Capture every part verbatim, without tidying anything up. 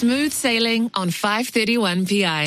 Smooth sailing on five thirty-one P I.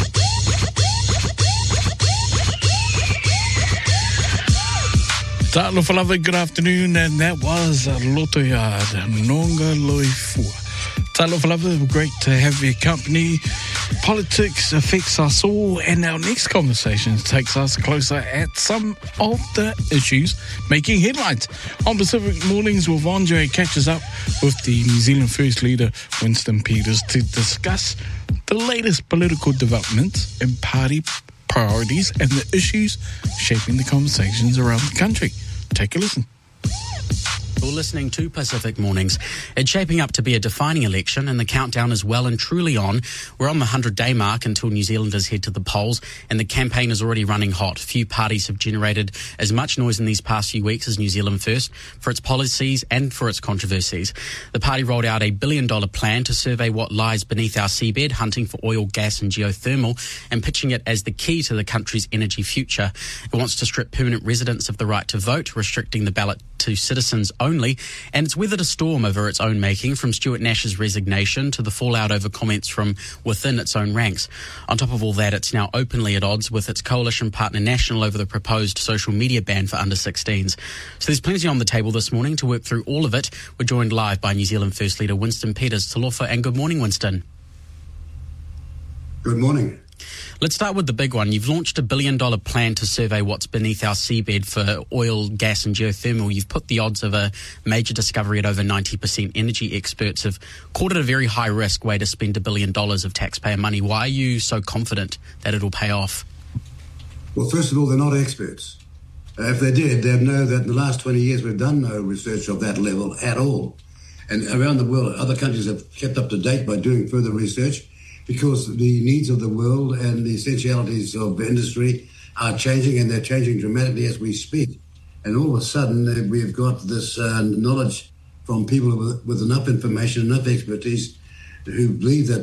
Ta'alo Falava, good afternoon, and that was Loto Yard, Nonga Loifua. Ta'alo Falava, great to have your company. Politics affects us all, and our next conversation takes us closer at some of the issues making headlines. On Pacific Mornings with Andre, catches up with the New Zealand First Leader, Winston Peters, to discuss the latest political developments and party priorities and the issues shaping the conversations around the country. Take a listen. You're listening to Pacific Mornings. It's shaping up to be a defining election, and the countdown is well and truly on. We're on the hundred-day mark until New Zealanders head to the polls, and the campaign is already running hot. Few parties have generated as much noise in these past few weeks as New Zealand First for its policies and for its controversies. The party rolled out a billion-dollar plan to survey what lies beneath our seabed, hunting for oil, gas and geothermal, and pitching it as the key to the country's energy future. It wants to strip permanent residents of the right to vote, restricting the ballot to citizens only, and it's weathered a storm over its own making, from Stuart Nash's resignation to the fallout over comments from within its own ranks. On top of all that, it's now openly at odds with its coalition partner National over the proposed social media ban for under sixteens. So there's plenty on the table this morning to work through all of it. We're joined live by New Zealand First Leader Winston Peters. Talofa, and good morning, Winston. Good morning. Let's start with the big one. You've launched a billion-dollar plan to survey what's beneath our seabed for oil, gas and geothermal. You've put the odds of a major discovery at over ninety percent. Energy experts have called it a very high-risk way to spend a billion dollars of taxpayer money. Why are you so confident that it'll pay off? Well, first of all, they're not experts. Uh, if they did, they'd know that in the last twenty years we've done no research of that level at all. And around the world, other countries have kept up to date by doing further research, because the needs of the world and the essentialities of industry are changing, and they're changing dramatically as we speak. And all of a sudden, uh, we've got this uh, knowledge from people with, with enough information, enough expertise, who believe that